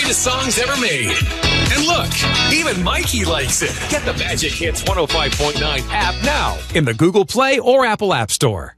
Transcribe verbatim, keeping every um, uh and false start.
greatest songs ever made. And look, even Mikey likes it. Get the Magic Hits one oh five point nine app now in the Google Play or Apple App Store.